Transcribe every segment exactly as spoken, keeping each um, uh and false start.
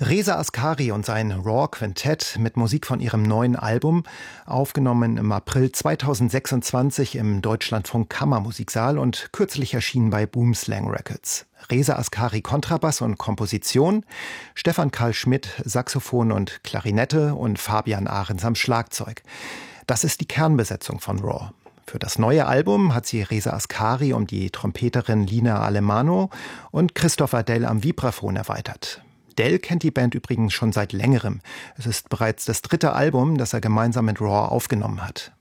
Reza Ascari und sein Raw Quintett mit Musik von ihrem neuen Album, aufgenommen im April zweitausendsechsundzwanzig im Deutschlandfunk Kammermusiksaal und kürzlich erschienen bei Boomslang Records. Reza Ascari Kontrabass und Komposition, Stefan Karl Schmidt Saxophon und Klarinette und Fabian Ahrens am Schlagzeug. Das ist die Kernbesetzung von Raw. Für das neue Album hat sie Reza Ascari um die Trompeterin Lina Alemano und Christopher Dell am Vibraphon erweitert. Dell kennt die Band übrigens schon seit längerem. Es ist bereits das dritte Album, das er gemeinsam mit Raw aufgenommen hat.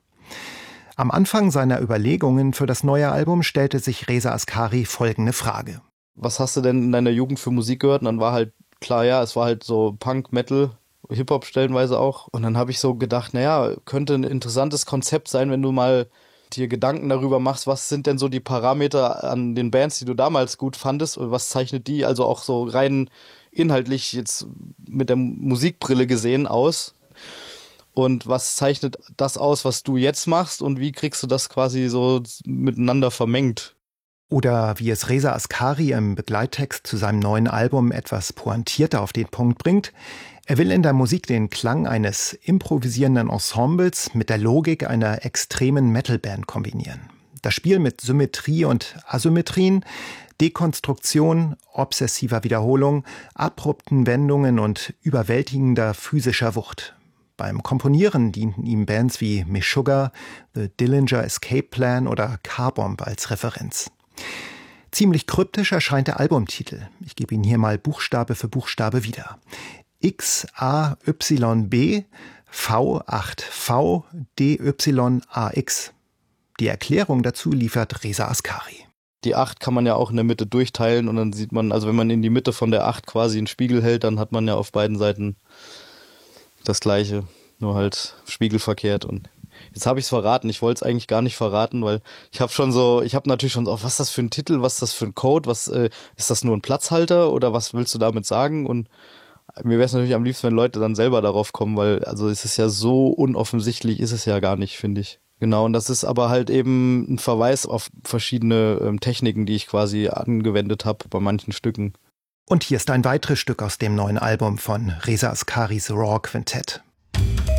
Am Anfang seiner Überlegungen für das neue Album stellte sich Reza Ascari folgende Frage. Was hast du denn in deiner Jugend für Musik gehört? Und dann war halt klar, ja, es war halt so Punk, Metal, Hip-Hop stellenweise auch. Und dann habe ich so gedacht, naja, könnte ein interessantes Konzept sein, wenn du mal dir Gedanken darüber machst, was sind denn so die Parameter an den Bands, die du damals gut fandest und was zeichnet die also auch so rein inhaltlich jetzt mit der Musikbrille gesehen aus und was zeichnet das aus, was du jetzt machst und wie kriegst du das quasi so miteinander vermengt? Oder wie es Reza Ascari im Begleittext zu seinem neuen Album etwas pointierter auf den Punkt bringt: Er will in der Musik den Klang eines improvisierenden Ensembles mit der Logik einer extremen Metalband kombinieren. Das Spiel mit Symmetrie und Asymmetrien, Dekonstruktion, obsessiver Wiederholung, abrupten Wendungen und überwältigender physischer Wucht. Beim Komponieren dienten ihm Bands wie Meshuggah, The Dillinger Escape Plan oder Carbomb als Referenz. Ziemlich kryptisch erscheint der Albumtitel. Ich gebe ihn hier mal Buchstabe für Buchstabe wieder. X A Y B V acht V D Y A X. Die Erklärung dazu liefert Reza Ascari. Die acht kann man ja auch in der Mitte durchteilen und dann sieht man, also wenn man in die Mitte von der acht quasi einen Spiegel hält, dann hat man ja auf beiden Seiten das Gleiche, nur halt spiegelverkehrt. Und jetzt habe ich es verraten. Ich wollte es eigentlich gar nicht verraten, weil ich habe schon so, ich habe natürlich schon so, oh, was ist das für ein Titel, was ist das für ein Code, was äh, ist das nur ein Platzhalter oder was willst du damit sagen? Und mir wäre es natürlich am liebsten, wenn Leute dann selber darauf kommen, weil also es ist ja so unoffensichtlich, ist es ja gar nicht, finde ich. Genau, und das ist aber halt eben ein Verweis auf verschiedene ähm, Techniken, die ich quasi angewendet habe bei manchen Stücken. Und hier ist ein weiteres Stück aus dem neuen Album von Reza Ascaris Raw Quintett.